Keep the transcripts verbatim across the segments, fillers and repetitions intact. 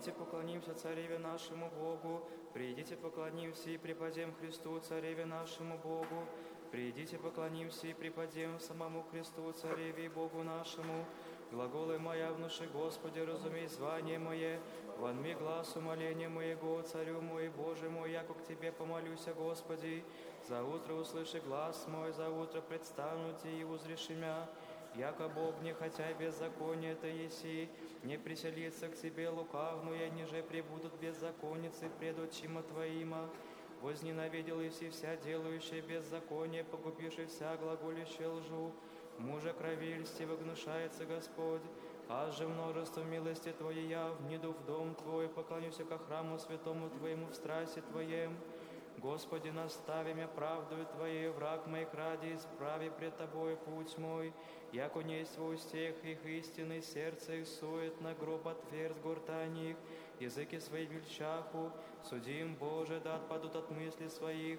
Придите, поклонимся Цареве нашему Богу. Придите, поклонимся и преподем Христу, Цареве нашему Богу. Придите, поклонимся и преподем самому Христу, Цареве и Богу нашему. Глаголы моя внуши, Господи, разумей звание мое. Вонми глаз умоления моего, Царю мой, Боже мой, яко к Тебе помолюся, Господи. За утро услыши глаз мой, за утро предстану Ти и узреши мя. Яко Бог не хотя беззаконие это еси, не приселится к Тебе лукавную, ниже пребудут беззаконницы пред очима Твоима. Возненавидел и все вся делающая беззаконие, погубивши вся глаголющая лжу. Мужа крови льстиво гнушается Господь, аз же множество милости Твоей я вниду в дом Твой, поклонюся ко храму святому Твоему в страсти Твоем. Господи, настави меня правдою Твоей, враг моих ради, исправи пред Тобой путь мой, яко несть во устех их истины, сердце их суетно, гроб отверз гортани их, языки свои вельчаху, судим, Боже, да отпадут от мыслей своих.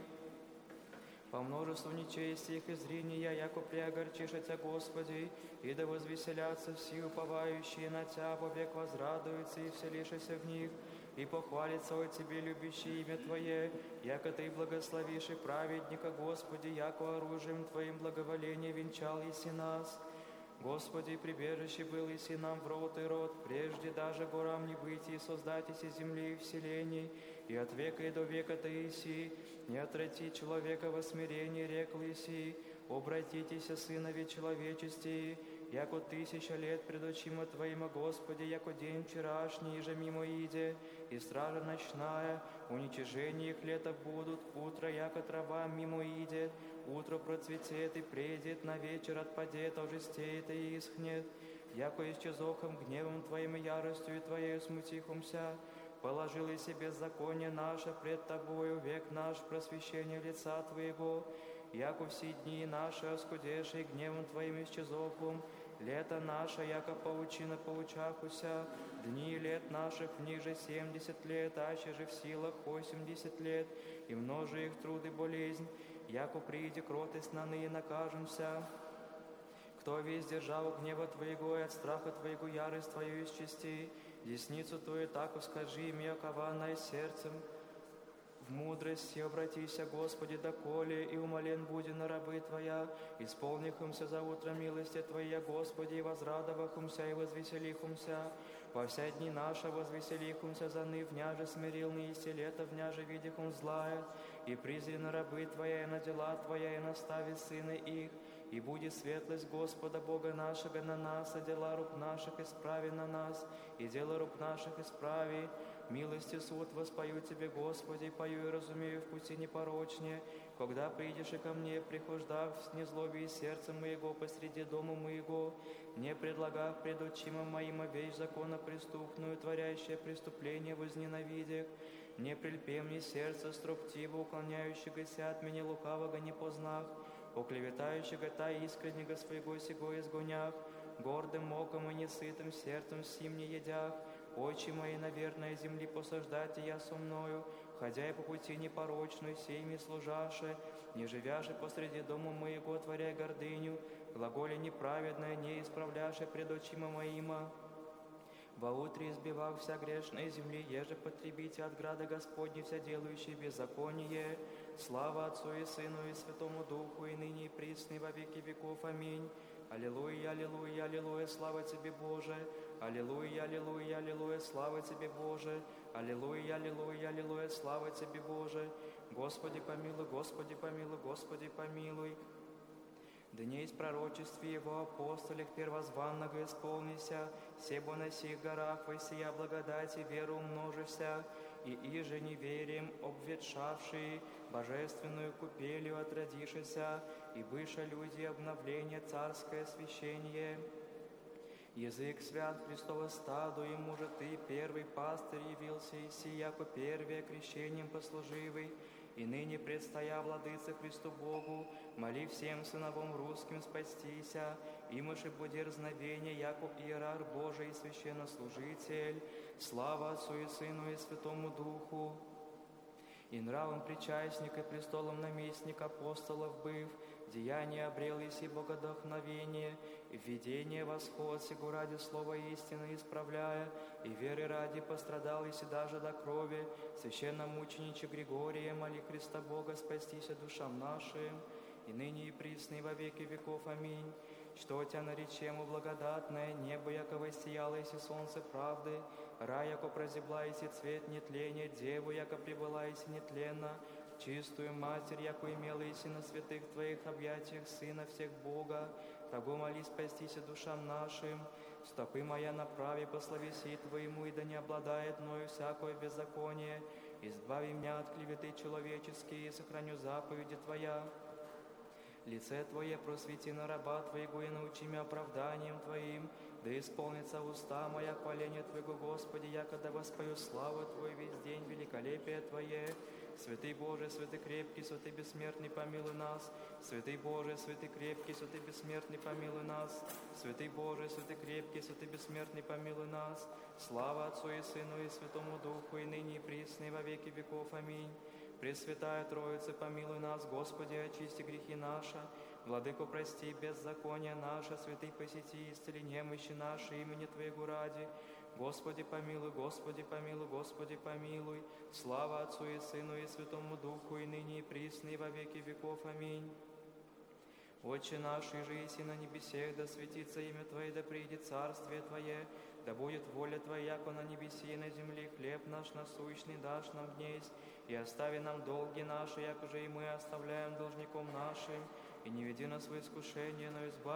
По множеству нечестия их и зрения, яко приогорчишься, Господи, и да возвеселятся все уповающие на Тя, вовек возрадуются и вселишься в них, и похвалится о Тебе, любящий имя Твое, яко Ты благословишь и праведника, Господи, яко оружием Твоим благоволение венчал еси нас. Господи, прибежище был еси нам в род и род, прежде даже горам не быть и создать еси земли и вселений, и от века и до века Ты еси, не отрати человека во смирении, рекл еси, обратитесь, сынови человечести, яко тысяча лет пред очима Твоима, Господи, яко день вчерашний, же мимо иде, и стража ночная, уничижение их лета будут, утро, яко трава мимо иде, утро процветет и предет, на вечер отпадет, ожестеет и исхнет, яко исчезохом гневом Твоим и яростью Твоею смутихомся, положил и себе беззаконие наше пред Тобою, век наш просвещение лица Твоего, яко все дни наши оскудеши гневом Твоим исчезохом, лето наше, яко паучина поучахуся, дни лет наших ниже семьдесят лет, аще же в силах восемьдесят лет, и множи их труд и болезнь, яко прииди кротость на ныне накажемся. Кто весь державу гнева Твоего и от страха Твоего ярость Твою исчисти, десницу Твою так ускажи им, окованное сердцем. В мудрости обратися, Господи, доколе, и умолен буди на рабы Твоя, исполнихомся за утро милости Твоя, Господи, и возрадовахомся, и возвеселихомся. Во вся дни наши возвеселихомся за ны, вняже смирил неисти лето, вняже видихом злая, и призри на рабы Твоя, и на дела Твоя, и настави сыны их, и будет светлость Господа Бога нашего на нас, а дела рук наших исправи на нас, и дела рук наших исправи. Милости суд воспою Тебе, Господи, пою и разумею в пути непорочнее, когда придешь и ко мне, прихождав с незлобием сердца моего посреди дома моего, не предлагав пред очима моим вещь закона преступную, творящее преступление возненавидях, не прельпе мне сердце строптиво, уклоняющегося от меня лукавого не познах, оклеветающего та искреннего своего сего изгонях, гордым оком и несытым сердцем сим не едях, очи мои, наверное, земли посаждайте я со мною, ходя и по пути непорочной, сейми служаше, не живяше посреди дома моего, творя гордыню, глаголе неправедное, не исправляше пред очима моима. Воутре избивав вся грешная земли, еже потребите от града Господня вся делающие беззаконие. Слава Отцу и Сыну и Святому Духу, и ныне и присно, и во веки веков. Аминь. Аллилуйя, аллилуйя, аллилуйя, слава Тебе, Боже. Аллилуйя, аллилуйя, аллилуйя, слава Тебе, Боже. Аллилуйя, аллилуйя, аллилуйя, слава Тебе, Боже. Господи помилуй, Господи помилуй, Господи помилуй. Дней с пророчестве Его апостолях первозванного исполнися, себо на сих горах воссия благодати веру умножися, и иже неверием обветшавшие божественную купелью отродишися, и быша люди обновление царское священие. Язык свят Христово стаду, и мужа Ты первый пастырь явился, и сия по первее крещением послуживый, и ныне предстоя владыце Христу Богу, моли всем сыновом русским спастися, имаши буди разновение, яко иерарх Божий и священнослужитель, слава Отцу и Сыну и Святому Духу. И нравом причастника, престолом наместник апостолов быв, деяние обрел иси богодохновение, и видение восход сего ради слова истины исправляя, и веры ради пострадал иси даже до крови, священномучениче Григория, моли Христа Бога, спастися душам нашим, и ныне и присно и во веки веков. Аминь. Что тебя наречему благодатное, небо, яко воссияло иси солнце правды, рай, яко прозябла иси цвет нетления, деву, яко прибыла иси нетленно, чистую Матерь, яко имела иси на святых Твоих объятиях Сына всех Бога, того моли спастися душам нашим. Стопы моя направи по словеси Твоему, и да не обладает мною всякое беззаконие. Избави меня от клеветы человеческие, и сохраню заповеди Твоя. Лице Твое просвети на раба Твоего, и научи меня оправданием Твоим, да исполнится уста моя хваление Твоего, Господи, яко да воспою славу Твою весь день, великолепие Твое. Святый Боже, святый крепкий, святый бессмертный, помилуй нас. Святый Боже, святый крепкий, святый бессмертный, помилуй нас. Святый Боже, святый крепкий, святый бессмертный, помилуй нас. Слава Отцу и Сыну и Святому Духу, и ныне и присно, и во веки веков. Аминь. Пресвятая Троица, помилуй нас, Господи, очисти грехи наши. Владыко, прости беззаконие наше, святый посети, исцели немощи наши, имени Твоего ради. Господи, помилуй, Господи, помилуй, Господи, помилуй. Слава Отцу и Сыну и Святому Духу, и ныне и присно, и во веки веков. Аминь. Отче наш, иже еси на небесех, да светится имя Твое, да придет царствие Твое, да будет воля Твоя, яко на небеси и на земле. Хлеб наш насущный дашь нам днесь, и остави нам долги наши, яко же и мы оставляем должником нашим, и не веди нас в искушение, но избави